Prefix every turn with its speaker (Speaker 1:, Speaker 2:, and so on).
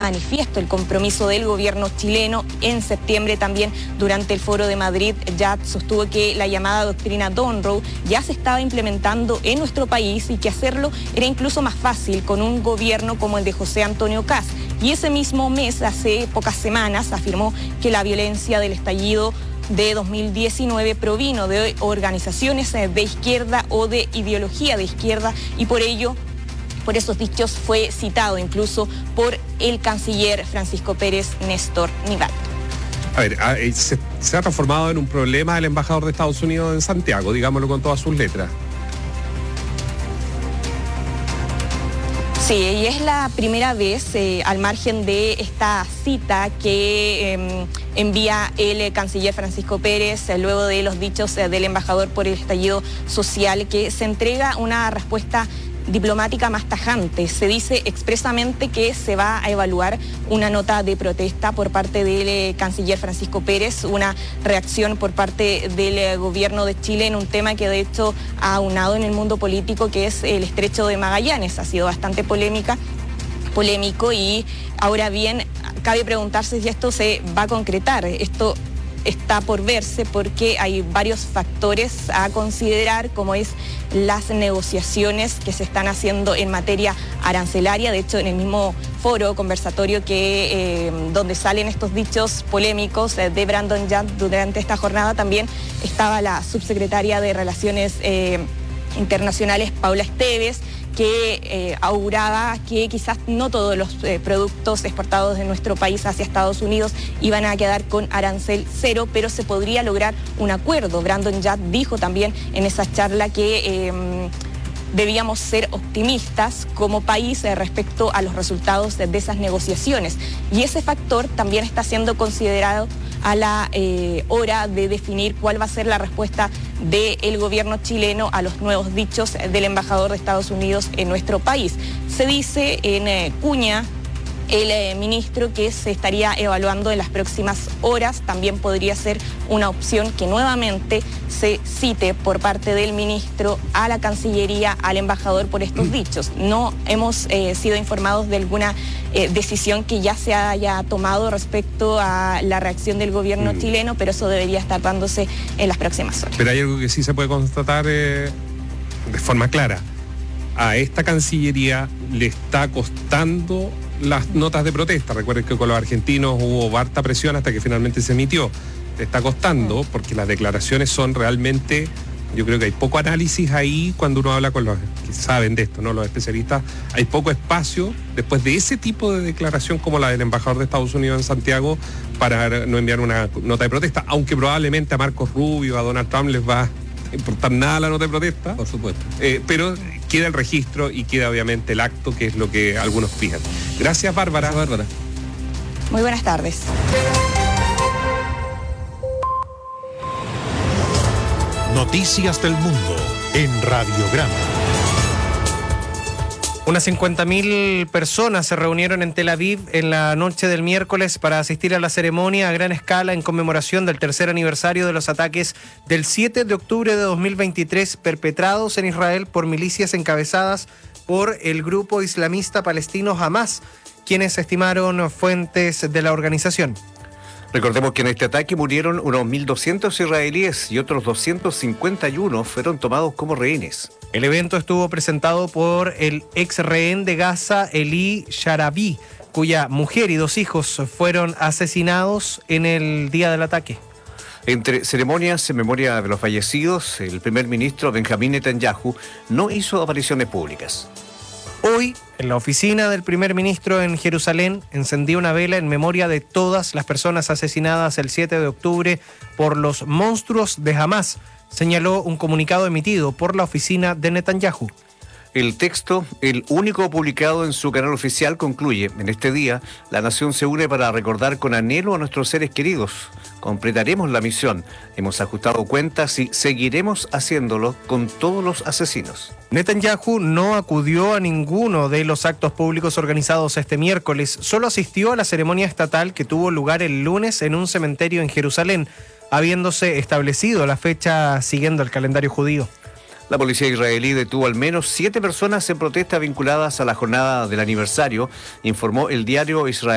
Speaker 1: manifiesto el compromiso del gobierno chileno. En septiembre también, durante el Foro de Madrid, ya sostuvo que la llamada doctrina Monroe ya se estaba implementando en nuestro país y que hacerlo era incluso más fácil con un gobierno como el de José Antonio Kast. Y ese mismo mes, hace pocas semanas, afirmó que la violencia del estallido de 2019 provino de organizaciones de izquierda o de ideología de izquierda, y por esos dichos fue citado incluso por el canciller Francisco Pérez Néstor Nivaldo.
Speaker 2: A ver, se ha transformado en un problema el embajador de Estados Unidos en Santiago, digámoslo con todas sus letras.
Speaker 1: Sí, y es la primera vez, al margen de esta cita que envía el canciller Francisco Pérez, luego de los dichos del embajador por el estallido social, que se entrega una respuesta diplomática más tajante. Se dice expresamente que se va a evaluar una nota de protesta por parte del canciller Francisco Pérez, una reacción por parte del gobierno de Chile en un tema que de hecho ha aunado en el mundo político, que es el Estrecho de Magallanes. Ha sido bastante polémico, y ahora bien, cabe preguntarse si esto se va a concretar. Esto está por verse porque hay varios factores a considerar, como es las negociaciones que se están haciendo en materia arancelaria. De hecho, en el mismo foro conversatorio donde salen estos dichos polémicos de Brandon Young durante esta jornada, también estaba la subsecretaria de Relaciones Internacionales, Paula Esteves, que auguraba que quizás no todos los productos exportados de nuestro país hacia Estados Unidos iban a quedar con arancel cero, pero se podría lograr un acuerdo. Brandon Young dijo también en esa charla que debíamos ser optimistas como país respecto a los resultados de esas negociaciones. Y ese factor también está siendo considerado a la hora de definir cuál va a ser la respuesta del gobierno chileno a los nuevos dichos del embajador de Estados Unidos en nuestro país. Se dice en cuña el ministro que se estaría evaluando en las próximas horas. También podría ser una opción que nuevamente se cite por parte del ministro a la Cancillería, al embajador, por estos dichos. No hemos sido informados de alguna decisión que ya se haya tomado respecto a la reacción del gobierno chileno, pero eso debería estar dándose en las próximas horas.
Speaker 2: Pero hay algo que sí se puede constatar de forma clara. A esta Cancillería le está costando las notas de protesta. Recuerden que con los argentinos hubo harta presión hasta que finalmente se emitió. Le está costando porque las declaraciones son realmente, yo creo que hay poco análisis ahí cuando uno habla con los que saben de esto, ¿no? Los especialistas. Hay poco espacio después de ese tipo de declaración como la del embajador de Estados Unidos en Santiago para no enviar una nota de protesta, aunque probablemente a Marcos Rubio, a Donald Trump les va a importar nada la nota de protesta, por supuesto. Pero queda el registro y queda obviamente el acto, que es lo que algunos fijan. Gracias, Bárbara.
Speaker 1: Muy buenas tardes.
Speaker 3: Noticias del Mundo en Radiograma.
Speaker 4: Unas 50.000 personas se reunieron en Tel Aviv en la noche del miércoles para asistir a la ceremonia a gran escala en conmemoración del tercer aniversario de los ataques del 7 de octubre de 2023 perpetrados en Israel por milicias encabezadas por el grupo islamista palestino Hamas, quienes estimaron fuentes de la organización.
Speaker 5: Recordemos que en este ataque murieron unos 1.200 israelíes y otros 251 fueron tomados como rehenes.
Speaker 4: El evento estuvo presentado por el ex rehén de Gaza, Eli Sharabi, cuya mujer y 2 hijos fueron asesinados en el día del ataque.
Speaker 5: Entre ceremonias en memoria de los fallecidos, el primer ministro Benjamín Netanyahu no hizo apariciones públicas.
Speaker 4: Hoy, en la oficina del primer ministro en Jerusalén, encendió una vela en memoria de todas las personas asesinadas el 7 de octubre por los monstruos de Hamas, señaló un comunicado emitido por la oficina de Netanyahu.
Speaker 5: El texto, el único publicado en su canal oficial, concluye: en este día, la nación se une para recordar con anhelo a nuestros seres queridos. Completaremos la misión. Hemos ajustado cuentas y seguiremos haciéndolo con todos los asesinos.
Speaker 4: Netanyahu no acudió a ninguno de los actos públicos organizados este miércoles. Solo asistió a la ceremonia estatal que tuvo lugar el lunes en un cementerio en Jerusalén, habiéndose establecido la fecha siguiendo el calendario judío.
Speaker 5: La policía israelí detuvo al menos 7 personas en protesta vinculadas a la jornada del aniversario, informó el diario Israel.